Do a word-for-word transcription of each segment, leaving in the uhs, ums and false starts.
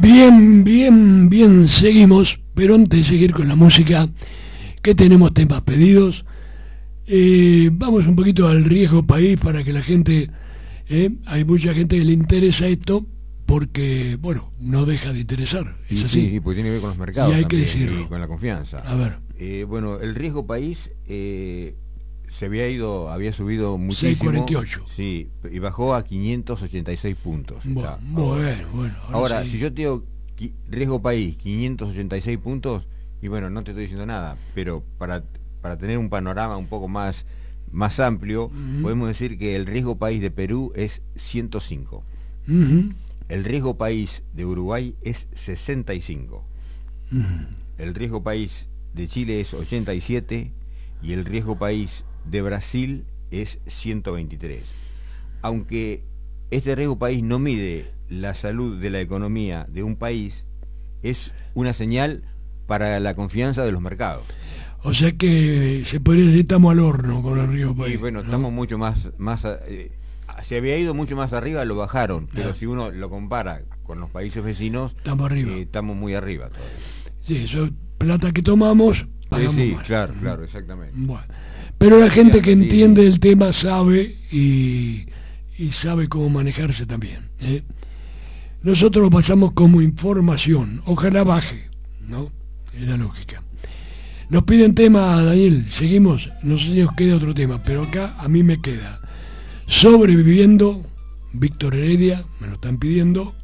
Bien, bien, bien, seguimos, pero antes de seguir con la música, que tenemos temas pedidos, eh, vamos un poquito al riesgo país para que la gente, eh, hay mucha gente que le interesa esto, porque, bueno, no deja de interesar, es sí, así. Sí, porque tiene que ver con los mercados y hay también, que decirlo. y con la confianza. A ver. Eh, bueno, el riesgo país eh, se había ido, había subido muchísimo. seiscientos cuarenta y ocho. Sí, y bajó a quinientos ochenta y seis puntos. Bueno, bueno, bueno. Ahora, ahora sí. Si yo te digo riesgo país, quinientos ochenta y seis puntos, y bueno, no te estoy diciendo nada, pero para, para tener un panorama un poco más, más amplio, uh-huh. podemos decir que el riesgo país de Perú es ciento cinco. Uh-huh. El riesgo país de Uruguay es sesenta y cinco. Uh-huh. El riesgo país de Chile es ochenta y siete y el riesgo país de Brasil es ciento veintitrés. Aunque este riesgo país no mide la salud de la economía de un país, es una señal para la confianza de los mercados. O sea que se podría decir estamos al horno con el riesgo país. Y bueno, ¿no? estamos mucho más, más eh, se había ido mucho más arriba, lo bajaron, pero claro. Si uno lo compara con los países vecinos, estamos arriba. Eh, estamos muy arriba todavía. Sí, eso es plata que tomamos, pagamos sí, sí, más. claro, claro, exactamente. Bueno, pero la gente que sí, entiende sí. el tema sabe y, y sabe cómo manejarse también, ¿eh? Nosotros lo pasamos como información, ojalá baje, ¿no? Es la lógica. Nos piden tema, Daniel, seguimos, no sé si nos queda otro tema, pero acá a mí me queda Sobreviviendo, Víctor Heredia, me lo están pidiendo,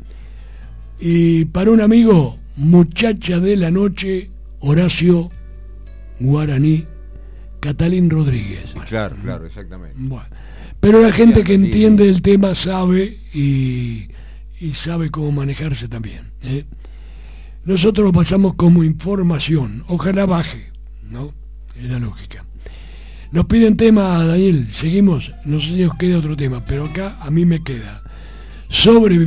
y para un amigo, Muchacha de la Noche, Horacio Guaraní, Catalín Rodríguez. Claro, claro, exactamente. Bueno, pero la gente que entiende el tema sabe y, y sabe cómo manejarse también, ¿eh? Nosotros lo pasamos como información, ojalá baje, ¿no? Es la lógica. Nos piden tema, Daniel, seguimos, no sé si nos queda otro tema, pero acá a mí me queda Sobreviviendo.